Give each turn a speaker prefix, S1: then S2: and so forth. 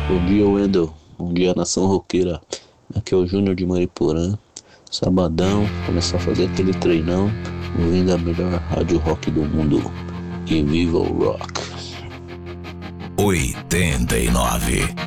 S1: Bom dia, Wendel. Bom dia, nação roqueira. Aqui é o Júnior de Mariporã. Sabadão, começar a fazer aquele treinão, ouvindo a melhor rádio rock do mundo. E viva o rock!
S2: 89.